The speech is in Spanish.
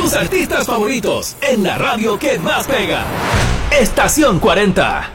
tus artistas favoritos en la radio que más pega. Estación 40.